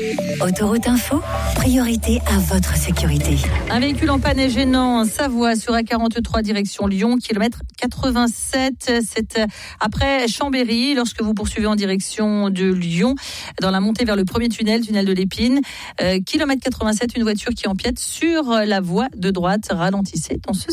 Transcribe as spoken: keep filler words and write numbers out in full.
Autoroute Info, priorité à votre sécurité. Un véhicule en panne est gênant en Savoie sur A quarante-trois direction Lyon, kilomètre quatre-vingt-sept. C'est après Chambéry, lorsque vous poursuivez en direction de Lyon, dans la montée vers le premier tunnel, tunnel de l'Épine. Euh, kilomètre quatre-vingt-sept, une voiture qui empiète sur la voie de droite. Ralentissez dans ce